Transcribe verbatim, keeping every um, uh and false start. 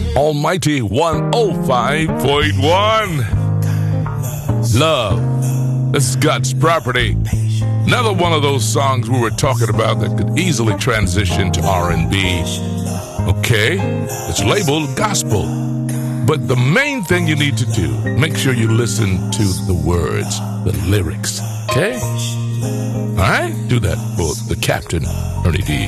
Almighty one oh five point one. Love. This is God's property. Another one of those songs we were talking about that could easily transition to R and B. Okay, it's labeled gospel. But the main thing you need to do, make sure you listen to the words, the lyrics. Okay? All right? Do that for the Captain, Ernie D.